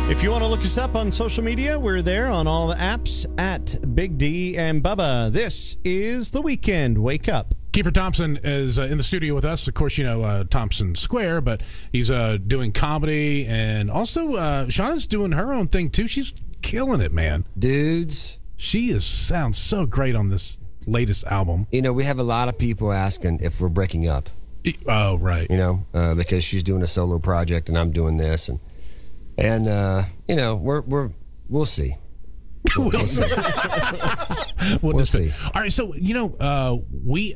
If you want to look us up on social media, we're there on all the apps at Big D and Bubba. This is The Weekend Wake Up. Kiefer Thompson is in the studio with us. Of course, you know Thompson Square, but he's doing comedy, and also Shauna's doing her own thing too. She's killing it, man. Dudes. She sounds so great on this latest album. You know, we have a lot of people asking if we're breaking up. Oh, right. You know, because she's doing a solo project and I'm doing this, and you know, we'll see. We'll see. We'll see. All right, so you know,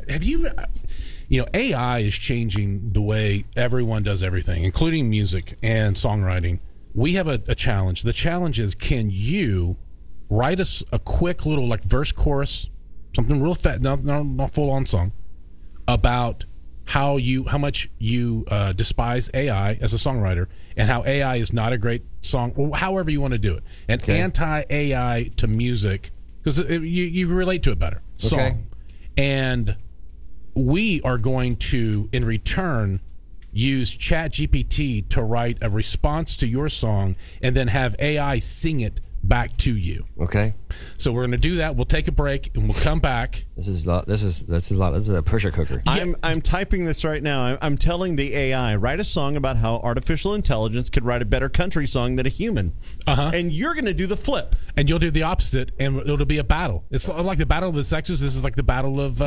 AI is changing the way everyone does everything, including music and songwriting. We have a challenge. The challenge is, can you write us a quick little like verse chorus, something real fast, not full on song, about how much you despise AI as a songwriter, and how AI is not a great song, or however you want to do it, and anti-AI to music, because you relate to it better. Okay. Song. And we are going to, in return, use ChatGPT to write a response to your song, and then have AI sing it back to you. Okay. So we're going to do that. We'll take a break and we'll come back. This is a pressure cooker. I'm typing this right now. I'm telling the AI, write a song about how artificial intelligence could write a better country song than a human. And you're going to do the flip. And you'll do the opposite, and it'll be a battle. It's like the battle of the sexes. This is like the battle of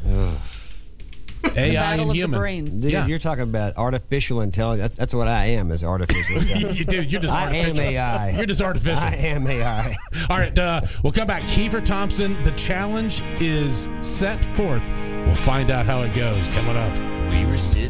AI and human. The brains. Dude, you're talking about artificial intelligence. That's what I am, is artificial intelligence. Dude, you're just artificial. I am AI. You're just artificial. I am AI. All right, we'll come back. Kiefer Thompson, the challenge is set forth. We'll find out how it goes coming up. We were sitting